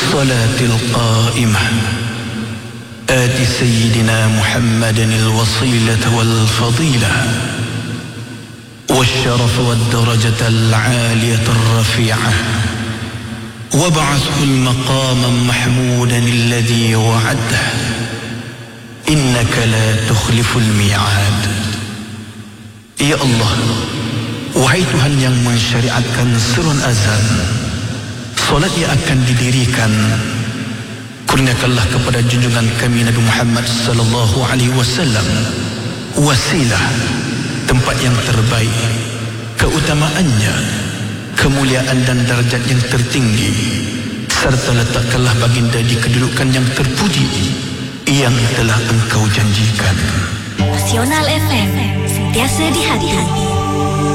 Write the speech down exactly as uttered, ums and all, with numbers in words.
الصلاة القائمة آت سيدنا محمد الوصيلة والفضيلة والشرف والدرجة العالية الرفيعة وابعثه المقاما محمودا الذي وعده إنك لا تخلف الميعاد. Ya Allah, wahai Tuhan yang mensyariatkan seruan azan, solat yang akan didirikan, kurniakanlah kepada junjungan kami Nabi Muhammad sallallahu alaihi wasallam wasilah, tempat yang terbaik, keutamaannya, kemuliaan dan darjat yang tertinggi, serta letakkanlah baginda di kedudukan yang terpuji yang telah engkau janjikan. Nasional F M, sentiasa di hati.